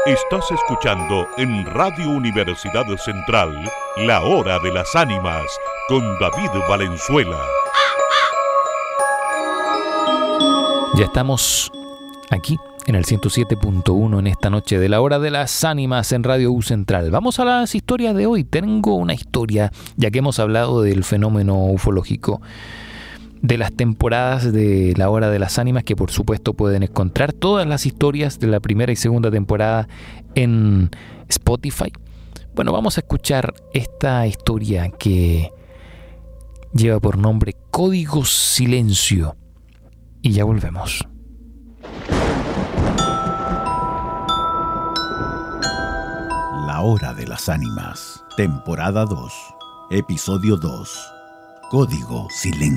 Estás escuchando en Radio Universidad Central La Hora de las Ánimas con David Valenzuela. Ya estamos aquí en el 107.1 en esta noche de La Hora de las Ánimas en Radio U Central. Vamos a las historias de hoy. Tengo una historia, ya que hemos hablado del fenómeno ufológico, de las temporadas de La Hora de las Ánimas, que por supuesto pueden encontrar todas las historias de la primera y segunda temporada en Spotify. Bueno, vamos a escuchar esta historia que lleva por nombre Código Silencio y ya volvemos. La Hora de las Ánimas, temporada 2, episodio 2, Código Silencio.